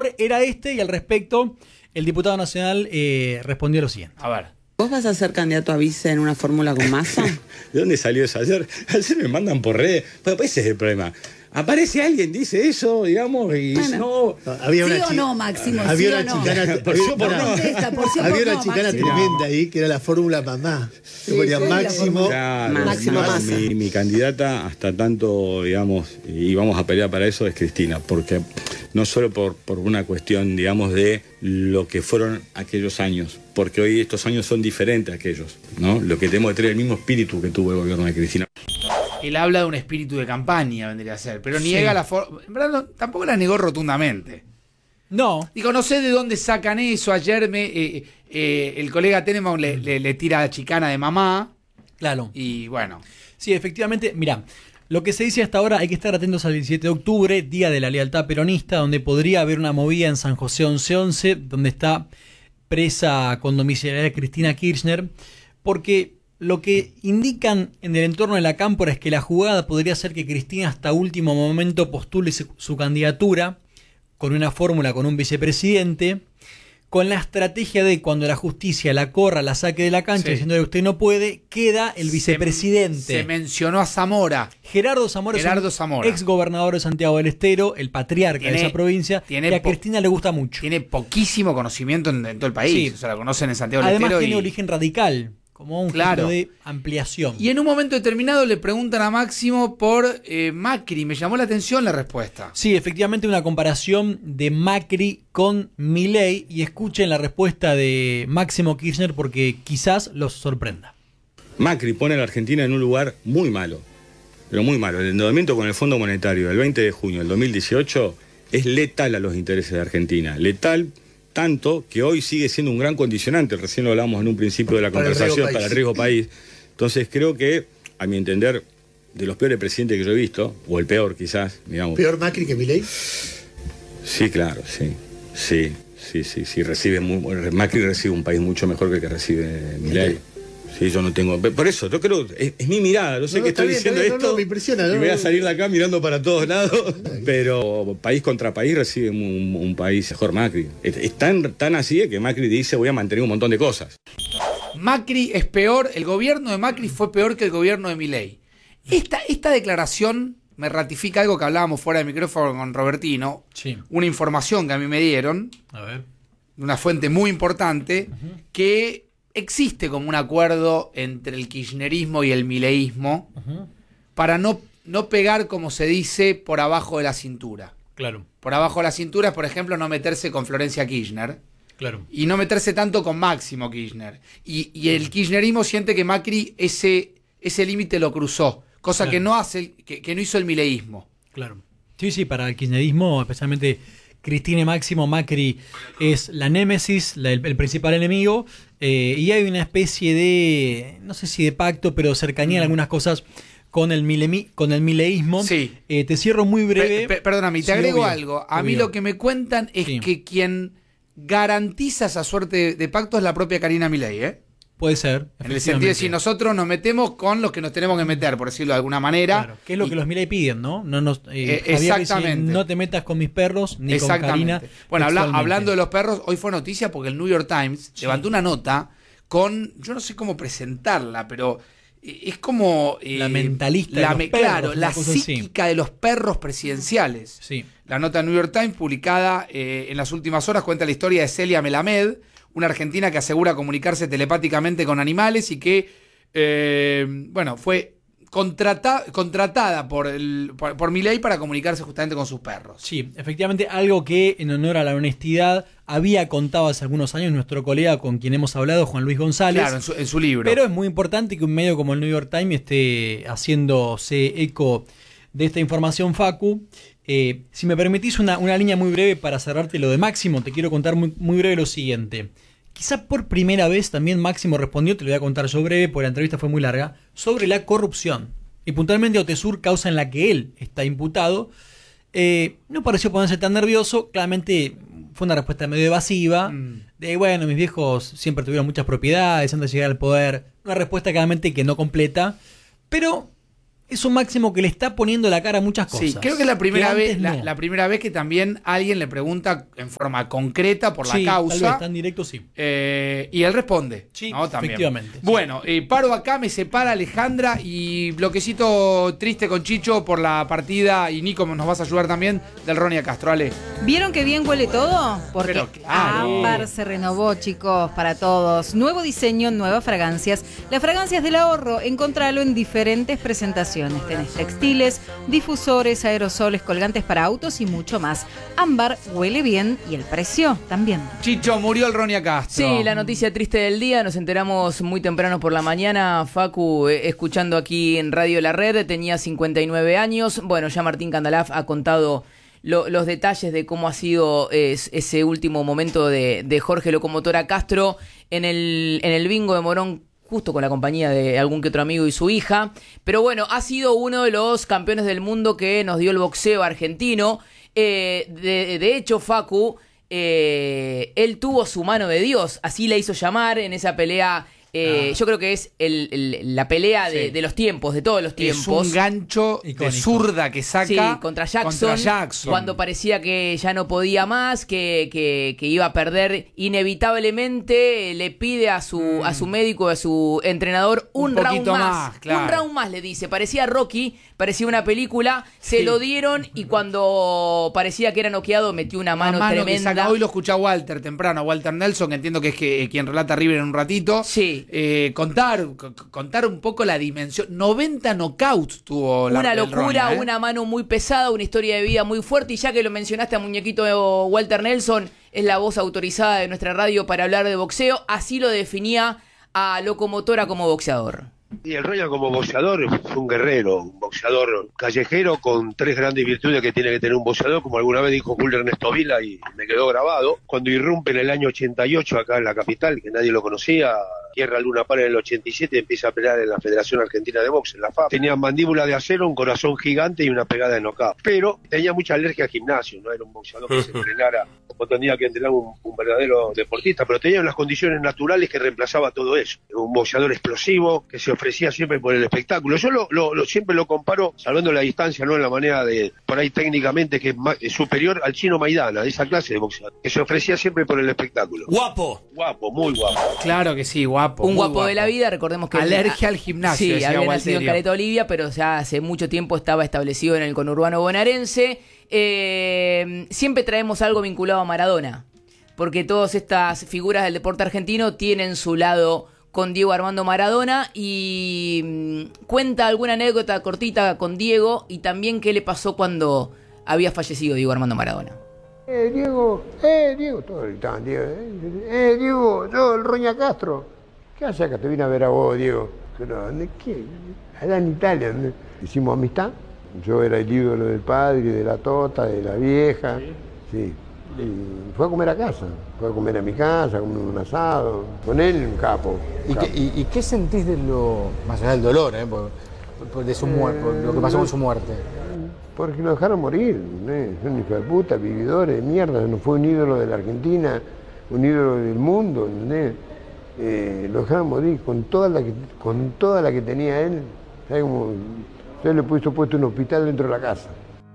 rumor era este, y al respecto el diputado nacional respondió lo siguiente. A ver. ¿Vos vas a ser candidato a vice en una fórmula con Massa? ¿De dónde salió eso? Ayer me mandan por redes. Pero ese es el problema. Aparece alguien, dice eso, digamos, y bueno. Había ¿Sí una o no, Máximo? había ¿Sí una o no? chicana, había una chicana Máximo. tremenda ahí, que era la fórmula mamá. Que ponía Máximo. Claro, Máximo Massa. mi candidata, hasta tanto, digamos, y vamos a pelear para eso, es Cristina, porque no solo por una cuestión, digamos, de lo que fueron aquellos años, porque hoy estos años son diferentes a aquellos, ¿no? Lo que tenemos que tener el mismo espíritu que tuvo el gobierno de Cristina. Él habla de un espíritu de campaña, vendría a ser, pero niega la forma. En verdad, tampoco la negó rotundamente. No. Digo, no sé de dónde sacan eso. Ayer el colega Tenenbaum le tira a chicana de mamá. Claro. Y bueno. Sí, efectivamente, mirá, lo que se dice hasta ahora, hay que estar atentos al 17 de octubre, Día de la Lealtad Peronista, donde podría haber una movida en San José 1111, donde está presa con domiciliaria Cristina Kirchner, porque lo que indican en el entorno de la cámpora es que la jugada podría ser que Cristina hasta último momento postule su candidatura con una fórmula con un vicepresidente, con la estrategia de cuando la justicia la corra, la saque de la cancha, diciéndole usted no puede, queda el vicepresidente. Se mencionó a Zamora. Gerardo Zamora, ex gobernador de Santiago del Estero, el patriarca de esa provincia, que a Cristina le gusta mucho. Tiene poquísimo conocimiento en todo el país. Sí. O sea, la conocen en Santiago del Estero. Además tiene origen radical, como un gesto de ampliación. Y en un momento determinado le preguntan a Máximo por Macri. Me llamó la atención la respuesta. Sí, efectivamente una comparación de Macri con Milei, y escuchen la respuesta de Máximo Kirchner porque quizás los sorprenda. Macri pone a la Argentina en un lugar muy malo, pero muy malo. El endeudamiento con el Fondo Monetario del 20 de junio del 2018 es letal a los intereses de Argentina. Letal tanto que hoy sigue siendo un gran condicionante, recién lo hablamos en un principio de la conversación, para el riesgo país. Entonces creo que, a mi entender, de los peores presidentes que yo he visto, o el peor quizás, digamos. ¿Peor Macri que Milei? Sí, claro, sí. Macri recibe un país mucho mejor que el que recibe Milei. Sí, yo no tengo. Por eso, yo creo, es mi mirada. Yo sé que estoy diciendo esto. me impresiona. Y voy a salir de acá mirando para todos lados. Pero país contra país recibe un país mejor Macri. Es tan así que Macri dice voy a mantener un montón de cosas. Macri es peor, el gobierno de Macri fue peor que el gobierno de Milei. Esta declaración me ratifica algo que hablábamos fuera de micrófono con Robertino. Sí. Una información que a mí me dieron, a ver, de una fuente muy importante, que existe como un acuerdo entre el kirchnerismo y el mileísmo para no pegar, como se dice, por abajo de la cintura. Claro. Por abajo de la cintura es, por ejemplo, no meterse con Florencia Kirchner. Claro. Y no meterse tanto con Máximo Kirchner. Y el kirchnerismo siente que Macri ese límite lo cruzó, cosa claro. que no hizo el mileísmo. Claro. Sí, para el kirchnerismo, especialmente Cristina y Máximo, Macri es la némesis, el principal enemigo, y hay una especie de, no sé si de pacto, pero cercanía en algunas cosas con el mileísmo. Sí. Te cierro muy breve. Perdóname, te agrego algo. A mí lo que me cuentan es que quien garantiza esa suerte de pacto es la propia Karina Milei, ¿eh? Puede ser. En el sentido de si nosotros nos metemos con los que nos tenemos que meter, por decirlo de alguna manera. Claro, que es lo que los Milei piden, ¿no? Exactamente. Dice, no te metas con mis perros ni con Karina. Bueno, hablando de los perros, hoy fue noticia porque el New York Times levantó una nota con, yo no sé cómo presentarla, pero es como la mentalista de los perros, claro, la psíquica de los perros presidenciales. Sí. La nota del New York Times, publicada en las últimas horas, cuenta la historia de Celia Melamed, una argentina que asegura comunicarse telepáticamente con animales y que fue contratada por Milei para comunicarse justamente con sus perros. Sí, efectivamente, algo que en honor a la honestidad había contado hace algunos años nuestro colega con quien hemos hablado, Juan Luis González. Claro, en su libro. Pero es muy importante que un medio como el New York Times esté haciéndose eco de esta información, Facu. Si me permitís una línea muy breve para cerrarte lo de Máximo, te quiero contar muy breve lo siguiente. Quizá por primera vez también Máximo respondió, te lo voy a contar yo breve, porque la entrevista fue muy larga, sobre la corrupción. Y puntualmente Otesur, causa en la que él está imputado, no pareció ponerse tan nervioso. Claramente fue una respuesta medio evasiva, de bueno, mis viejos siempre tuvieron muchas propiedades antes de llegar al poder. Una respuesta claramente que no completa, pero es un Máximo que le está poniendo la cara a muchas cosas. Sí, creo que es la primera que vez, antes no. la primera vez que también alguien le pregunta en forma concreta por la causa. Tal vez, tan directo, sí. Y él responde. Sí, ¿no? También. efectivamente. Sí. Bueno, paro acá, me separa Alejandra y bloquecito triste con Chicho por la partida. Y Nico, nos vas a ayudar también del Ronia Castro. Ale. ¿Vieron que bien huele todo? Porque Pero claro. Ámbar se renovó, chicos, para todos. Nuevo diseño, nuevas fragancias. Las fragancias del ahorro, encontralo en diferentes presentaciones. Tenés textiles, difusores, aerosoles, colgantes para autos y mucho más. Ámbar huele bien y el precio también. Chicho, murió el Ronia Castro. Sí, la noticia triste del día, nos enteramos muy temprano por la mañana. Facu, escuchando aquí en Radio La Red, tenía 59 años. Bueno, ya Martín Candalaf ha contado los detalles de cómo ha sido ese último momento de Jorge Locomotora Castro en el bingo de Morón, justo con la compañía de algún que otro amigo y su hija. Pero bueno, ha sido uno de los campeones del mundo que nos dio el boxeo argentino. De hecho, Facu, él tuvo su mano de Dios, así la hizo llamar en esa pelea. Yo creo que es la pelea de los tiempos, de todos los tiempos. Es un gancho icónico. de zurda que saca Sí, contra Jackson, cuando parecía que ya no podía más, que iba a perder inevitablemente. Le pide a su médico, a su entrenador, un round poquito más. claro. Un round más, le dice. Parecía Rocky, parecía una película. Se lo dieron y cuando parecía que era noqueado, metió una mano que tremenda. saca. Hoy lo escuché a Walter temprano, a Walter Nelson, que entiendo que es quien relata River en un ratito. Sí. Contar un poco la dimensión. 90 knockouts tuvo Una el locura, Ronia, una mano muy pesada, una historia de vida muy fuerte. Y ya que lo mencionaste a muñequito Walter Nelson, es la voz autorizada de nuestra radio para hablar de boxeo. Así lo definía a Locomotora como boxeador. Y el Ronia como boxeador fue un guerrero, un boxeador callejero con tres grandes virtudes que tiene que tener un boxeador, como alguna vez dijo Julio Ernesto Vila y me quedó grabado. Cuando irrumpe en el año 88 acá en la capital, que nadie lo conocía, Tierra Luna Par en el 87, empieza a pelear en la Federación Argentina de Box, en la FAB. Tenía mandíbula de acero, un corazón gigante y una pegada de knockout. Pero tenía mucha alergia al gimnasio, no era un boxeador que se entrenara como tendría que entrenar un verdadero deportista, pero tenía unas condiciones naturales que reemplazaba todo eso. Un boxeador explosivo, que se ofrecía siempre por el espectáculo. Yo siempre lo comparo, salvando la distancia, no en la manera de, por ahí técnicamente, que es superior al Chino Maidana, de esa clase de boxeador, que se ofrecía siempre por el espectáculo. Guapo. Guapo, muy guapo. Claro que sí, guapo. Un muy guapo de la vida, recordemos que... Alergia al gimnasio, Sí, decía había nacido en Walterio. Caleta Olivia, pero ya hace mucho tiempo estaba establecido en el conurbano bonaerense. Siempre traemos algo vinculado a Maradona, porque todas estas figuras del deporte argentino tienen su lado con Diego Armando Maradona y cuenta alguna anécdota cortita con Diego y también qué le pasó cuando había fallecido Diego Armando Maradona. Diego, todos gritaban Diego, Diego, yo, el Roña Castro. ¿Qué haces acá? Te vine a ver a vos, Diego. Pero, ¿qué? Allá en Italia, ¿no? Hicimos amistad. Yo era el ídolo del padre, de la tota, de la vieja. Sí. Y fue a comer a casa, fue a comer a mi casa, a comer un asado. Con él, un capo. ¿Y qué sentís de lo, más allá del dolor, de su muerte, por lo que pasó con su muerte? Porque lo dejaron morir, ¿no? Son hijos de puta, vividores de mierda. No fue un ídolo de la Argentina, un ídolo del mundo, ¿entendés? Lo dejaron morir con toda la que tenía él. ¿Sabes cómo? Yo le puso puesto un hospital dentro de la casa.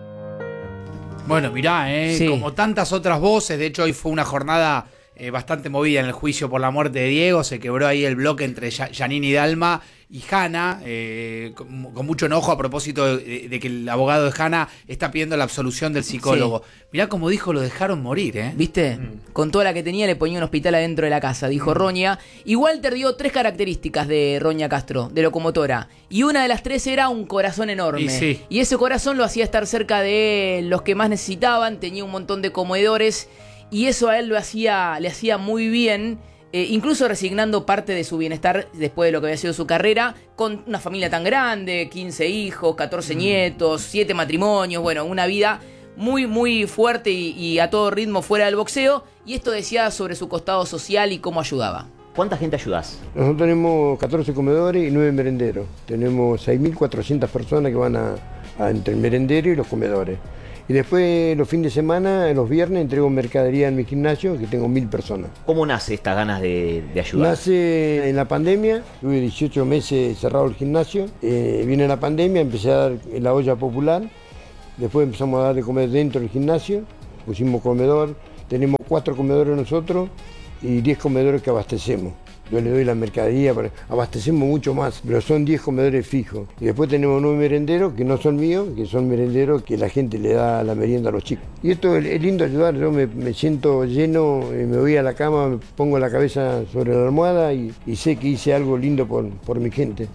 Bueno, mirá, Sí. como tantas otras voces, de hecho hoy fue una jornada bastante movida en el juicio por la muerte de Diego, se quebró ahí el bloque entre Janine Dalma y Hanna, con mucho enojo a propósito de que el abogado de Hanna está pidiendo la absolución del psicólogo. Mirá como dijo, lo dejaron morir, ¿eh? ¿Viste? Con toda la que tenía le ponía un hospital adentro de la casa, dijo Roña. Y Walter dio 3 características de Roña Castro, de Locomotora. Y una de las 3 era un corazón enorme. Y sí. Y ese corazón lo hacía estar cerca de los que más necesitaban, tenía un montón de comedores. Y eso a él le hacía muy bien, incluso resignando parte de su bienestar después de lo que había sido su carrera, con una familia tan grande, 15 hijos, 14 nietos, 7 matrimonios, bueno, una vida muy, muy fuerte y a todo ritmo fuera del boxeo. Y esto decía sobre su costado social y cómo ayudaba. ¿Cuánta gente ayudás? Nosotros tenemos 14 comedores y 9 merenderos. Tenemos 6.400 personas que van entre el merendero y los comedores. Y después los fines de semana, los viernes, entrego mercadería en mi gimnasio, que tengo 1000 personas. ¿Cómo nace estas ganas de ayudar? Nace en la pandemia, tuve 18 meses cerrado el gimnasio, viene la pandemia, empecé a dar la olla popular, después empezamos a dar de comer dentro del gimnasio, pusimos comedor, tenemos 4 comedores nosotros y 10 comedores que abastecemos. Yo le doy la mercadería, abastecemos mucho más, pero son 10 comedores fijos. Y después tenemos 9 merenderos que no son míos, que son merenderos que la gente le da la merienda a los chicos. Y esto es lindo ayudar, yo me siento lleno, me voy a la cama, me pongo la cabeza sobre la almohada y sé que hice algo lindo por mi gente.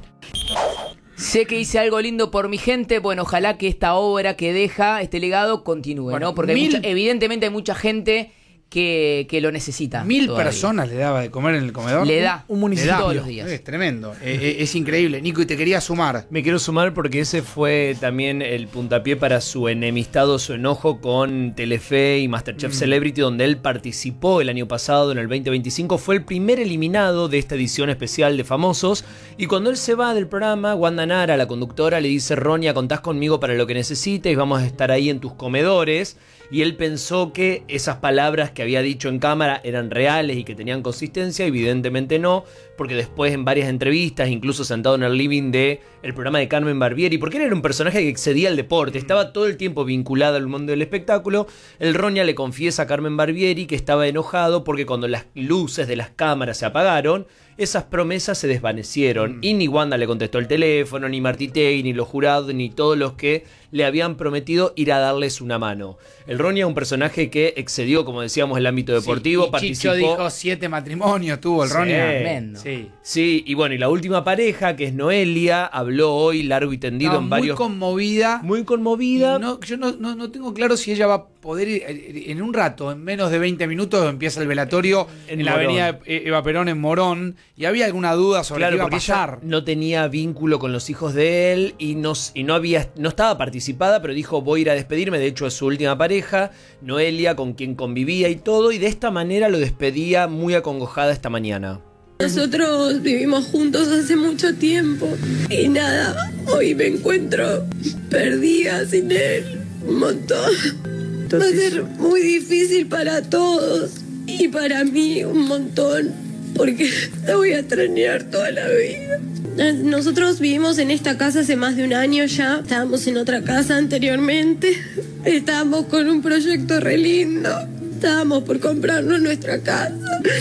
Sé que hice algo lindo por mi gente. Bueno, ojalá que esta obra que deja, este legado, continúe, bueno, ¿no? Porque evidentemente hay mucha gente que lo necesita. 1000 todavía. personas le daba de comer en el comedor. Le da un municipio todos los días. Es tremendo. Es increíble. Nico, y te quería sumar. Me quiero sumar porque ese fue también el puntapié para su enemistad o su enojo con Telefe y Masterchef Celebrity, donde él participó el año pasado, en el 2025. Fue el primer eliminado de esta edición especial de Famosos. Y cuando él se va del programa, Wanda Nara, la conductora, le dice: Ronia, contás conmigo para lo que necesites, vamos a estar ahí en tus comedores. Y él pensó que esas palabras que había dicho en cámara eran reales y que tenían consistencia. Evidentemente no, porque después en varias entrevistas, incluso sentado en el living del programa de Carmen Barbieri, porque él era un personaje que excedía el deporte, estaba todo el tiempo vinculado al mundo del espectáculo, el Ronia le confiesa a Carmen Barbieri que estaba enojado porque cuando las luces de las cámaras se apagaron, esas promesas se desvanecieron. Y ni Wanda le contestó el teléfono, ni Martitei, ni los jurados, ni todos los que le habían prometido ir a darles una mano. El Ronia es un personaje que excedió, como decíamos, el ámbito deportivo. Sí, y participó. Chicho dijo 7 matrimonios tuvo el Ronia. Tremendo. Sí, y bueno, y la última pareja, que es Noelia, habló hoy largo y tendido en varios... Muy conmovida. Muy conmovida. Yo no tengo claro si ella va a poder ir en un rato, en menos de 20 minutos empieza el velatorio en la avenida Eva Perón en Morón, y había alguna duda sobre qué iba a pasar. Ella no tenía vínculo con los hijos de él y no estaba participada, pero dijo: voy a ir a despedirme. De hecho, es su última pareja, Noelia, con quien convivía y todo, y de esta manera lo despedía muy acongojada esta mañana. Nosotros vivimos juntos hace mucho tiempo y nada, hoy me encuentro perdida sin él un montón. Va a ser muy difícil para todos y para mí un montón, porque te voy a extrañar toda la vida. Nosotros vivimos en esta casa hace más de un año ya. Estábamos en otra casa anteriormente. Estábamos con un proyecto re lindo. Estábamos por comprarnos nuestra casa.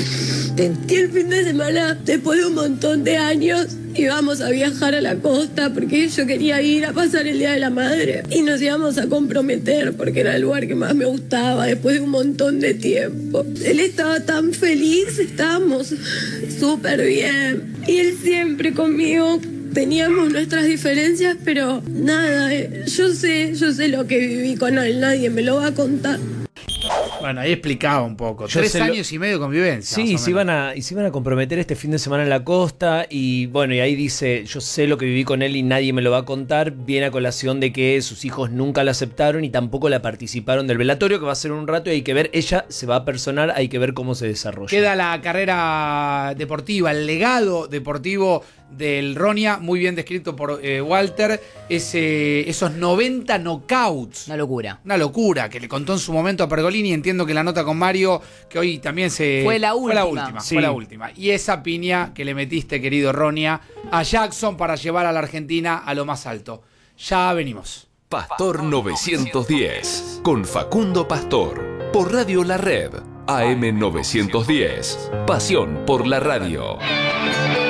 Y el fin de semana, después de un montón de años, íbamos a viajar a la costa porque yo quería ir a pasar el Día de la Madre. Y nos íbamos a comprometer porque era el lugar que más me gustaba después de un montón de tiempo. Él estaba tan feliz, estábamos súper bien. Y él siempre conmigo. Teníamos nuestras diferencias, pero nada, yo sé lo que viví con él, nadie me lo va a contar. Bueno, ahí explicaba un poco. 3 años y medio de convivencia. Sí, y se iban a comprometer este fin de semana en la costa. Y bueno, y ahí dice: yo sé lo que viví con él y nadie me lo va a contar. Viene a colación de que sus hijos nunca la aceptaron y tampoco la participaron del velatorio, que va a ser un rato y hay que ver. Ella se va a personar, hay que ver cómo se desarrolla. Queda la carrera deportiva, el legado deportivo del Ronia, muy bien descrito por Walter. Esos 90 knockouts. Una locura que le contó en su momento a Pergolini. Entiendo que la nota con Mario, que hoy también fue la última. Y esa piña que le metiste, querido Ronia, a Jackson para llevar a la Argentina a lo más alto. Ya venimos. Pastor 910 con Facundo Pastor por Radio La Red AM 910. Pasión por la radio.